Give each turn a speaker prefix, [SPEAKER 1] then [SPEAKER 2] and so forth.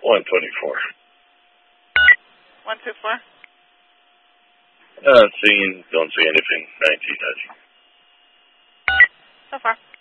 [SPEAKER 1] 124.
[SPEAKER 2] 124.
[SPEAKER 1] Don't see anything. 19 touching.
[SPEAKER 2] So far.